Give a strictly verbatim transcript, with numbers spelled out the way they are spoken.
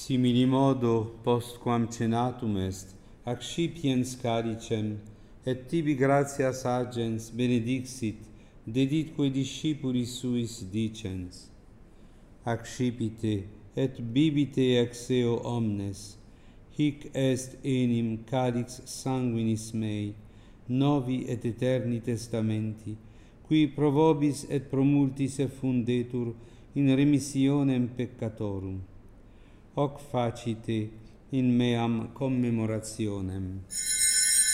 Similimodo postquam cenatum est, accipiens calicem, et tibi gratias agens benedixit, deditque discipulis suis dicens. Accipite et bibite ex eo omnes, hic est enim calix sanguinis mei, novi et eterni testamenti, qui pro vobis et pro multis effundetur in remissionem peccatorum. Hoc facite in meam commemorationem.